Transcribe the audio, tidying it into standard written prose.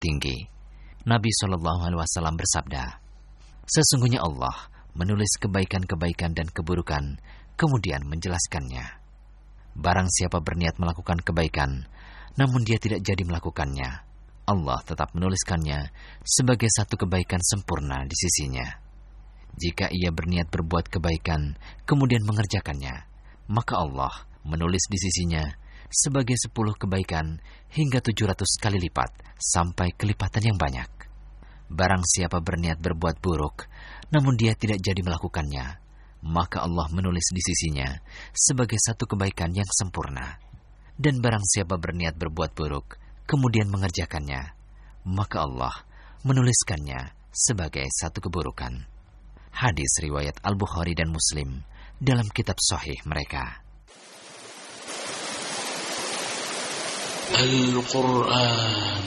tinggi. Nabi SAW bersabda, sesungguhnya Allah menulis kebaikan-kebaikan dan keburukan, kemudian menjelaskannya. Barang siapa berniat melakukan kebaikan, namun dia tidak jadi melakukannya, Allah tetap menuliskannya sebagai satu kebaikan sempurna di sisinya. Jika ia berniat berbuat kebaikan, kemudian mengerjakannya, maka Allah menulis di sisinya sebagai 10 kebaikan hingga 700 kali lipat sampai kelipatan yang banyak. Barang siapa berniat berbuat buruk, namun dia tidak jadi melakukannya, maka Allah menulis di sisinya sebagai satu kebaikan yang sempurna. Dan barang siapa berniat berbuat buruk, kemudian mengerjakannya, maka Allah menuliskannya sebagai satu keburukan. Hadis riwayat Al-Bukhari dan Muslim dalam kitab Sahih mereka. Al-Quran